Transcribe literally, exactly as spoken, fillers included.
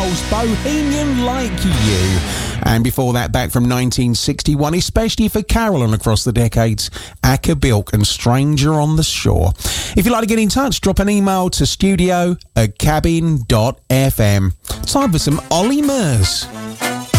Cole's Bohemian Like You. And before that, back from nineteen sixty-one, especially for Carolyn across the decades, Acker Bilk and Stranger on the Shore. If you'd like to get in touch, drop an email to studio at cabin dot f m. Time for some Ollie Murs.